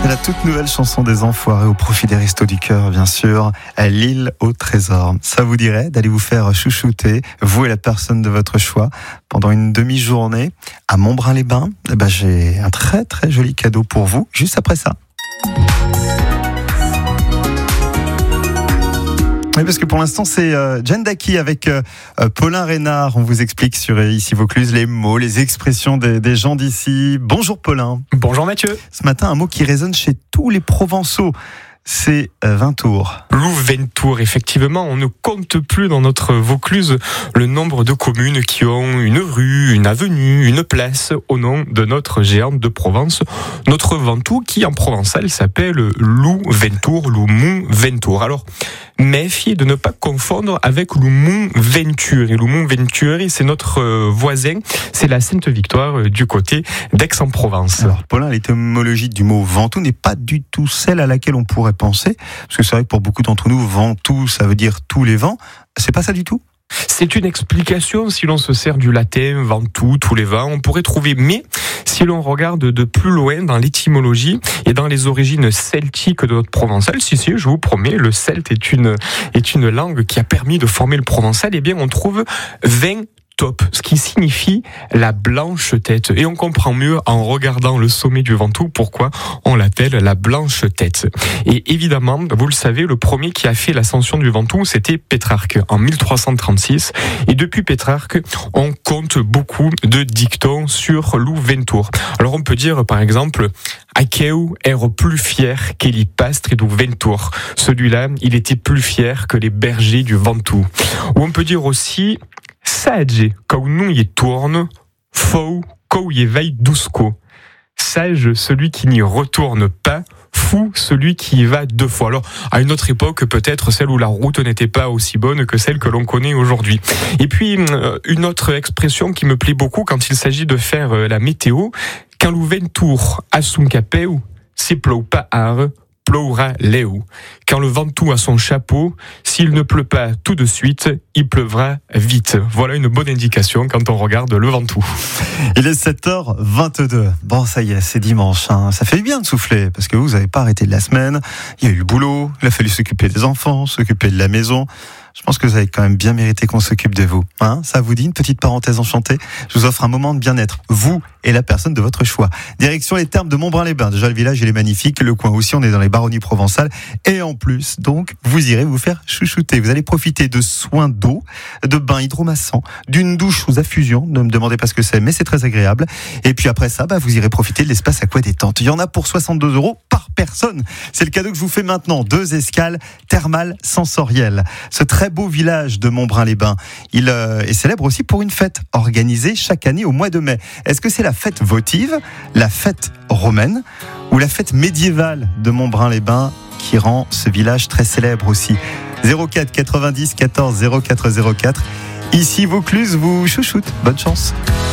La toute nouvelle chanson des Enfoirés au profit des Restos du Cœur, bien sûr, à l'île au trésor. Ça vous dirait d'aller vous faire chouchouter, vous et la personne de votre choix, pendant une demi-journée à Montbrun-les-Bains? J'ai un très très joli cadeau pour vous, juste après ça. Oui, parce que pour l'instant, c'est Jeanne Daki avec Paulin Reynard. On vous explique sur Ici Vaucluse les mots, les expressions des gens d'ici. Bonjour Paulin. Bonjour Mathieu. Ce matin, un mot qui résonne chez tous les Provençaux, c'est Ventour. Louventour, effectivement, on ne compte plus dans notre Vaucluse le nombre de communes qui ont une rue, une avenue, une place au nom de notre géante de Provence, notre Ventoux, qui en provençal s'appelle Louventour, Loumont-Ventour. Alors, méfiez de ne pas confondre avec Loumont-Venture. Et Loumont-Venture, c'est notre voisin, c'est la Sainte-Victoire du côté d'Aix-en-Provence. Alors, Paulin, l'étymologie du mot Ventoux n'est pas du tout celle à laquelle on pourrait penser, parce que c'est vrai que pour beaucoup d'entre nous, Ventoux, ça veut dire tous les vents. C'est pas ça du tout? C'est une explication si l'on se sert du latin, Ventoux, tous les vents, on pourrait trouver. Mais si l'on regarde de plus loin dans l'étymologie et dans les origines celtiques de notre provençal, si, je vous promets, le celte est une langue qui a permis de former le provençal, eh bien on trouve vin top, ce qui signifie la blanche tête. Et on comprend mieux en regardant le sommet du Ventoux pourquoi on l'appelle la blanche tête. Et évidemment, vous le savez, le premier qui a fait l'ascension du Ventoux, c'était Pétrarque en 1336. Et depuis Pétrarque, on compte beaucoup de dictons sur Louventour. Alors on peut dire par exemple Aqueu ère plus fier que les pastres du Ventour. Celui-là, il était plus fier que les bergers du Ventoux. Ou on peut dire aussi sage, quand nous y tourne, faux, quand y veille douceco. Sage, celui qui n'y retourne pas, fou, celui qui y va deux fois. Alors, à une autre époque, peut-être celle où la route n'était pas aussi bonne que celle que l'on connaît aujourd'hui. Et puis, une autre expression qui me plaît beaucoup quand il s'agit de faire la météo, quand Louventour a son capeu, c'est plou pas ar, pleura léo. Quand le Ventoux a son chapeau, s'il ne pleut pas tout de suite, il pleuvra vite. Voilà une bonne indication quand on regarde le Ventoux. Il est 7h22. Bon, ça y est, c'est dimanche. Ça fait bien de souffler, parce que vous n'avez pas arrêté de la semaine. Il y a eu le boulot, il a fallu s'occuper des enfants, s'occuper de la maison. Je pense que vous avez quand même bien mérité qu'on s'occupe de vous. Ça vous dit une petite parenthèse enchantée? Je vous offre un moment de bien-être, vous et la personne de votre choix. Direction les Thermes de Montbrun-les-Bains. Déjà, le village, il est magnifique. Le coin aussi, on est dans les baronnies provençales. Et en plus, donc, vous irez vous faire chouchouter. Vous allez profiter de soins d'eau, de bains hydromassants, d'une douche sous affusion. Ne me demandez pas ce que c'est, mais c'est très agréable. Et puis après ça, vous irez profiter de l'espace aqua détente. Il y en a pour 62 € par personne. C'est le cadeau que je vous fais maintenant. 2 escales thermales sensorielles. Ce très beau village de Montbrun-les-Bains, il est célèbre aussi pour une fête organisée chaque année au mois de mai. Est-ce que c'est la fête votive, la fête romaine ou la fête médiévale de Montbrun-les-Bains qui rend ce village très célèbre aussi? 04 90 14 04 04. Ici Vaucluse vous chouchoute. Bonne chance.